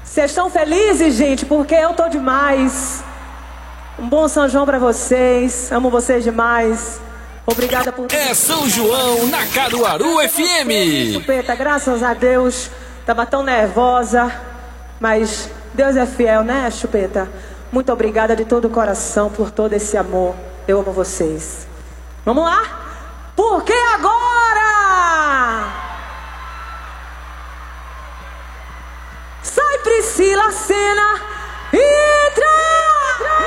Vocês estão felizes, gente? Porque eu tô demais. Um bom São João pra vocês. Amo vocês demais. Obrigada por... É São João na Caruaru FM. Chupeta, graças a Deus. Tava tão nervosa. Mas Deus é fiel, né, Chupeta? Muito obrigada de todo o coração por todo esse amor. Eu amo vocês. Vamos lá? Porque agora...